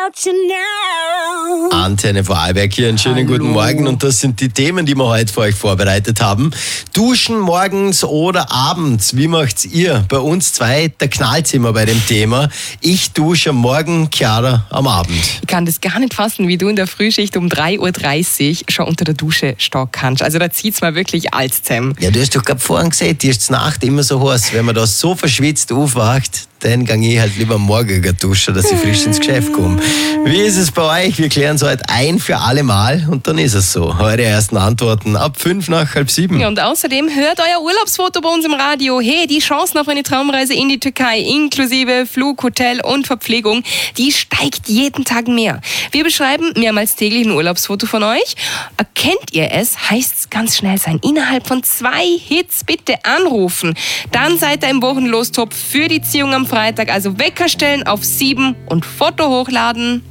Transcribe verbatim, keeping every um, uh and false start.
Antenne Vorarlberg hier, einen schönen Hallo. Guten Morgen und das sind die Themen, die wir heute für euch vorbereitet haben. Duschen morgens oder abends, wie macht's ihr? Bei uns zwei, der knallt's immer bei dem Thema. Ich dusche am Morgen, Chiara am Abend. Ich kann das gar nicht fassen, wie du in der Frühschicht um drei Uhr dreißig schon unter der Dusche stehen kannst. Also da zieht's mir wirklich alles zusammen. Ja, du hast doch gerade vorhin gesagt, dir ist die Nacht immer so heiß. Wenn man da so verschwitzt aufwacht, dann gehe ich halt lieber morgen duschen, dass ich frisch ins Geschäft komme. Wie ist es bei euch? Wir klären es heute ein für alle Mal und dann ist es so. Eure ersten Antworten ab fünf nach halb sieben. Ja, und außerdem hört euer Urlaubsfoto bei uns im Radio. Hey, die Chancen auf eine Traumreise in die Türkei inklusive Flug, Hotel und Verpflegung, die steigt jeden Tag mehr. Wir beschreiben mehrmals täglich ein Urlaubsfoto von euch. Erkennt ihr es, heißt es ganz schnell sein. Innerhalb von zwei Hits bitte anrufen. Dann seid ihr im Wochenlostopf für die Ziehung am Freitag. Also Wecker stellen auf sieben und Foto hochladen.